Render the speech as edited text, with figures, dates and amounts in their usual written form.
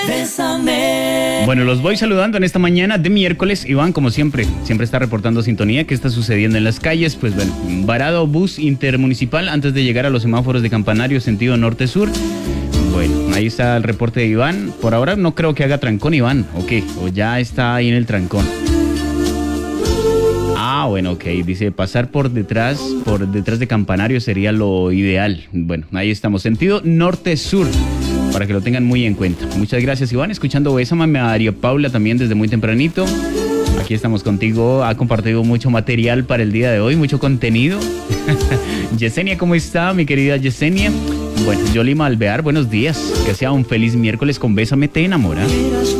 Bésame. Bueno, los voy saludando en esta mañana de miércoles. Iván, como siempre está reportando sintonía. ¿Qué está sucediendo en las calles? Pues bueno, varado bus intermunicipal antes de llegar a los semáforos de Campanario, sentido norte-sur. Bueno, ahí está el reporte de Iván. Por ahora no creo que haga trancón, Iván. ¿O qué? ¿O ya está ahí en el trancón? Ah, bueno, ok. Dice, pasar por detrás de Campanario sería lo ideal. Bueno, ahí estamos. Sentido norte-sur, para que lo tengan muy en cuenta. Muchas gracias, Iván. Escuchando Bésame, María Paula también desde muy tempranito. Aquí estamos contigo. Ha compartido mucho material para el día de hoy, mucho contenido. Yesenia, ¿cómo está, mi querida Yesenia? Bueno, Yolima Alvear, buenos días. Que sea un feliz miércoles con Bésame, te enamora.